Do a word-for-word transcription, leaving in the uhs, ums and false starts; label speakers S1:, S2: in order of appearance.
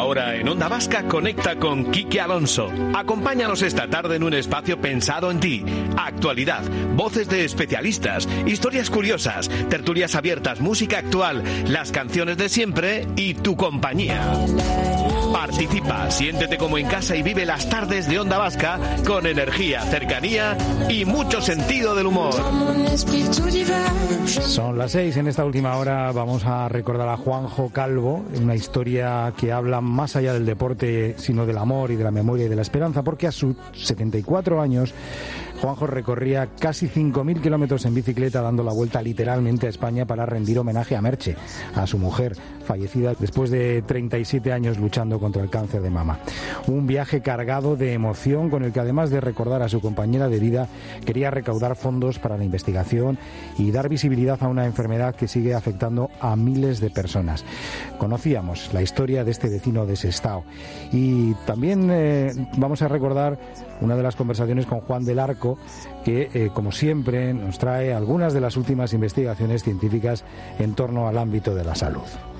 S1: Ahora en Onda Vasca conecta con Quique Alonso. Acompáñanos esta tarde en un espacio pensado en ti. Actualidad, voces de especialistas, historias curiosas, tertulias abiertas, música actual, las canciones de siempre y tu compañía. Participa, siéntete como en casa y vive las tardes de Onda Vasca con energía, cercanía y mucho sentido del humor.
S2: Son las seis. En esta última hora vamos a recordar a Juanjo Calvo, una historia que habla más allá del deporte, sino del amor y de la memoria y de la esperanza, porque a sus setenta y cuatro años Juanjo recorría casi cinco mil kilómetros en bicicleta dando la vuelta literalmente a España para rendir homenaje a Merche, a su mujer, fallecida después de treinta y siete años luchando contra el cáncer de mama. Un viaje cargado de emoción con el que, además de recordar a su compañera de vida, quería recaudar fondos para la investigación y dar visibilidad a una enfermedad que sigue afectando a miles de personas. Conocíamos la historia de este vecino de Sestao y también eh, vamos a recordar una de las conversaciones con Juan del Arco, que, eh, como siempre, nos trae algunas de las últimas investigaciones científicas en torno al ámbito de la salud.